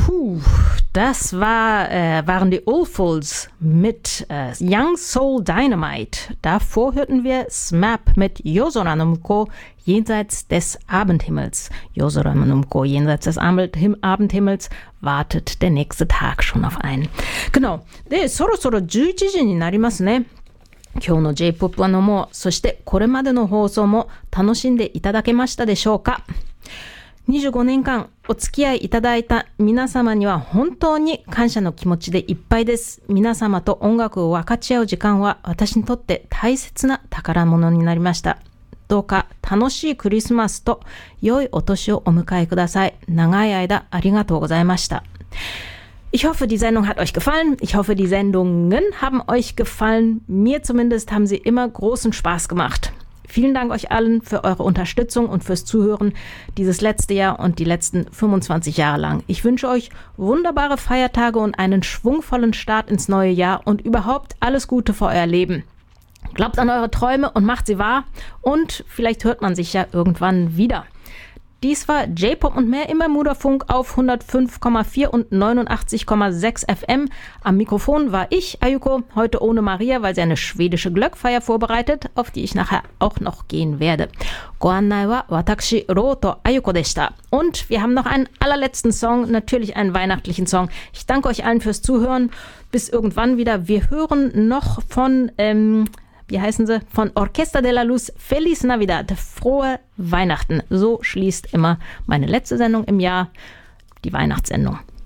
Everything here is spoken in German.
Das waren die Oldfuls mit Young Soul Dynamite. Davor hörten wir SMAP mit Yozora no Mukou, jenseits des Abendhimmels. Yozora no Mukou, jenseits des Abendhimmels, wartet der nächste Tag schon auf einen. Genau. で、そろそろ11時になりますね。今日の J-POP はのも、そしてこれまでの放送も楽しんでいただけましたでしょうか。25年間お付き合いいただいた皆様には本当に感謝の気持ちでいっぱいです。皆様と音楽を分かち合う時間は私にとって大切な宝物になりました。どうか楽しいクリスマスと良いお年をお迎えください。長い間ありがとうございました。Ich hoffe, die Sendung hat euch gefallen. Ich hoffe, die Sendungen haben euch gefallen. Mir zumindest haben sie immer großen Spaß gemacht. Vielen Dank euch allen für eure Unterstützung und fürs Zuhören dieses letzte Jahr und die letzten 25 Jahre lang. Ich wünsche euch wunderbare Feiertage und einen schwungvollen Start ins neue Jahr und überhaupt alles Gute für euer Leben. Glaubt an eure Träume und macht sie wahr und vielleicht hört man sich ja irgendwann wieder. Dies war J-Pop und mehr im Bermuda-Funk auf 105,4 und 89,6 FM. Am Mikrofon war ich, Ayuko, heute ohne Maria, weil sie eine schwedische Glöckfeier vorbereitet, auf die ich nachher auch noch gehen werde. Goannai wa watakushi Roto Ayuko deshita. Und wir haben noch einen allerletzten Song, natürlich einen weihnachtlichen Song. Ich danke euch allen fürs Zuhören. Bis irgendwann wieder. Wir hören noch von... wie heißen sie? Von Orquesta de la Luz, Feliz Navidad, frohe Weihnachten. So schließt immer meine letzte Sendung im Jahr, die Weihnachtssendung.